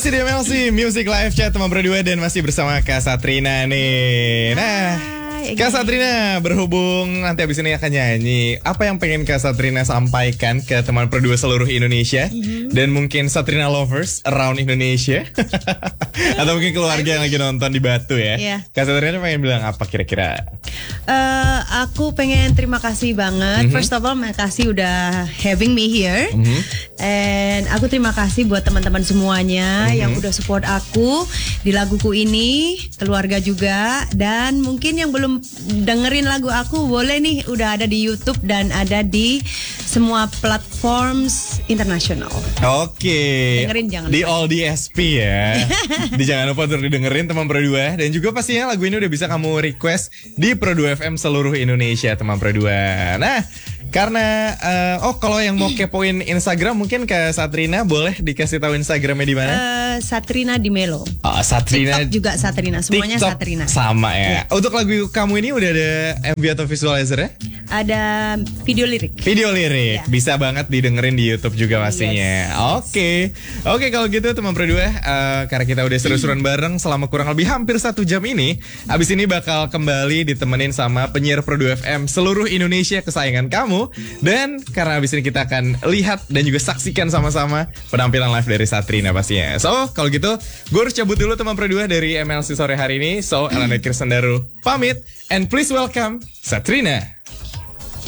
Masih di MLC Music Live Chat teman berdua dan masih bersama Kak Satrina nih. Nah, Kak Satrina berhubung nanti abis ini akan nyanyi. Apa yang pengen Kak Satrina sampaikan ke teman berdua seluruh Indonesia dan mungkin Satrina lovers around Indonesia atau mungkin keluarga yang lagi nonton di Batu ya? Kak Satrina pengen bilang apa kira-kira? Aku pengen terima kasih banget. First of all, makasih udah having me here. And aku terima kasih buat teman-teman semuanya yang udah support aku di laguku ini, keluarga juga. Dan mungkin yang belum dengerin lagu aku boleh nih, udah ada di YouTube dan ada di semua platforms internasional. Oke. Dengerin jangan di lupa. all DSP ya. Jangan lupa untuk didengerin teman berdua. Dan juga pastinya lagu ini udah bisa kamu request di Pro2 FM seluruh Indonesia teman berdua. Nah, karena kalau yang mau kepoin Instagram mungkin ke Satrina boleh dikasih tahu Instagramnya di mana? Satrina di Melo. Oh, Satrina. TikTok juga Satrina, semuanya TikTok Satrina. Sama ya. Untuk lagu kamu ini udah ada MV atau visualizer ya? Ada video lirik. Video lirik, bisa banget didengerin di YouTube juga pastinya. Oke, kalau gitu teman berdua, karena kita udah seru-seruan bareng selama kurang lebih hampir 1 jam ini, abis ini bakal kembali ditemenin sama penyiar Pro2 FM seluruh Indonesia kesayangan kamu. Dan karena abis ini kita akan lihat dan juga saksikan sama-sama penampilan live dari Satrina pastinya. So, kalau gitu, gue harus cabut dulu teman Pro2 dari MLC sore hari ini. So, Elena Kirsandaru pamit, and please welcome Satrina.